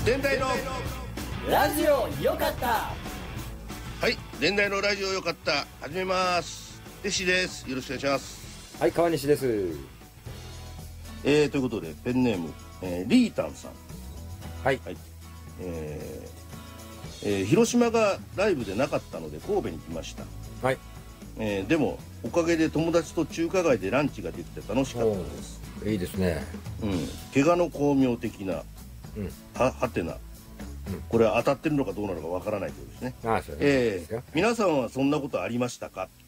伝来のラジオよかった。 はい、伝来のラジオよかった始めます。テシです。よろしくお願いします。 はい、川西です。 ということでペンネーム、リータンさん。 はい、 広島がライブでなかったので神戸に来ました。 はい。 でもおかげで友達と中華街でランチができて楽しかったです。 いいですね。 怪我の巧妙的な、はてな、これは当たってるのかどうなのかわからないけどですね。 そうですか。 皆さんはそんなことありましたか